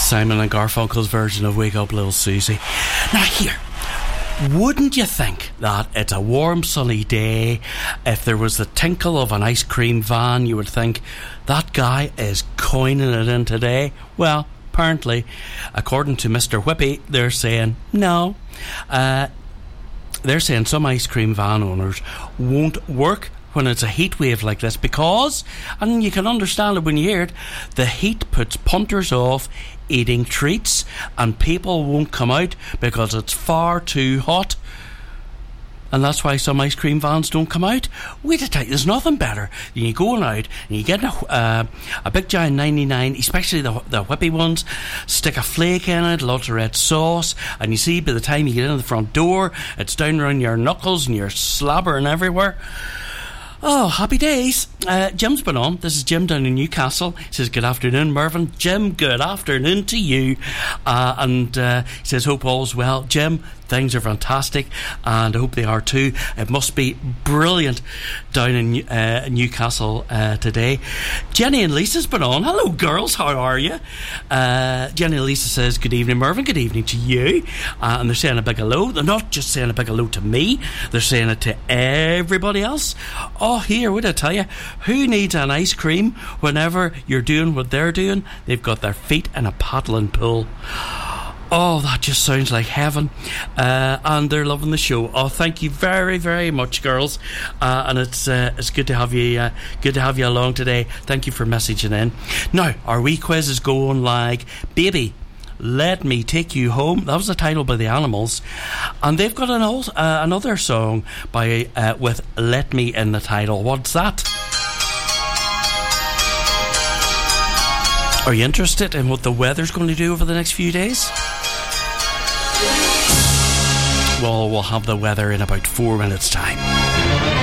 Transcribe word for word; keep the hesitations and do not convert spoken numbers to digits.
Simon and Garfunkel's version of Wake Up Little Susie. Now here, wouldn't you think that it's a warm sunny day, if there was the tinkle of an ice cream van, you would think that guy is coining it in today? Well, apparently, according to Mister Whippy, they're saying no. Uh, they're saying some ice cream van owners won't work when it's a heat wave like this because, and you can understand it when you hear it, the heat puts punters off eating treats and people won't come out because it's far too hot. And that's why some ice cream vans don't come out. Wait a tight, there's nothing better than you going out and you get a, uh, a big giant ninety-nine, especially the, the whippy ones, stick a flake in it, lots of red sauce, and you see by the time you get in the front door, it's down around your knuckles and you're slobbering everywhere. Oh, happy days. Uh, Jim's been on. This is Jim down in Newcastle. He says, good afternoon, Mervyn. Jim, good afternoon to you. Uh, and uh, he says, hope all's well. Jim, things are fantastic, and I hope they are too. It must be brilliant down in uh, Newcastle uh, today. Jenny and Lisa's been on. Hello, girls. How are you? Uh, Jenny and Lisa says, good evening, Mervyn. Good evening to you. Uh, and they're saying a big hello. They're not just saying a big hello to me. They're saying it to everybody else. Oh, here, what did I tell you? Who needs an ice cream whenever you're doing what they're doing? They've got their feet in a paddling pool. Oh, that just sounds like heaven. Uh, and they're loving the show. Oh, thank you very, very much, girls. Uh, and it's uh, it's good to have you uh, good to have you along today. Thank you for messaging in. Now, our wee quiz is going like, Baby, Let Me Take You Home. That was the title by the Animals. And they've got an old, uh, another song by uh, with Let Me in the title. What's that? Are you interested in what the weather's going to do over the next few days? Well, we'll have the weather in about four minutes' time.